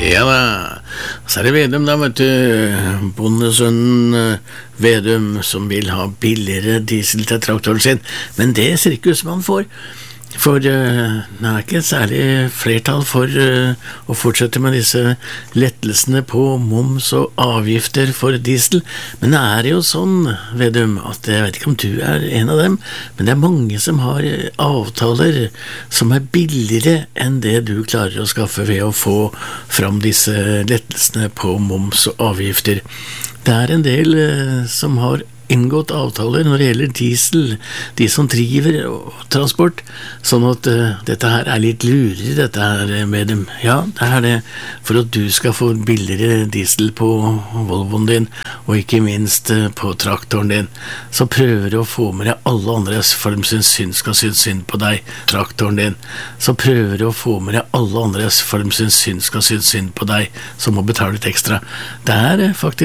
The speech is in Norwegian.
Ja da, så er det Vedum da, vet du, bondesønnen Vedum som vil ha billigere diesel til traktoren sin, men det ser ikke ut som han får, for det er ikke særlig flertall for å fortsette med disse lettelsene på moms og avgifter for diesel, men det er jo sånn, Vedum, at jeg vet ikke om du er en av dem, men det er mange som har avtaler som er billigere enn det du klarer å skaffe ved å få fram disse lettelsene på moms og avgifter. Det er en del som har inngått avtaler når det gjelder diesel, de som driver transport, sånn at dette her er litt lurere, dette her med dem. Ja, det er det, for at du skal få billigere diesel på Volvoen din, og ikke minst på traktoren din, så prøver du å få med deg alle andre, for de skal synes synd på deg, traktoren din, så prøver du å få med deg alle andre, for de skal synes synd på deg, som må betale litt ekstra. Det er faktisk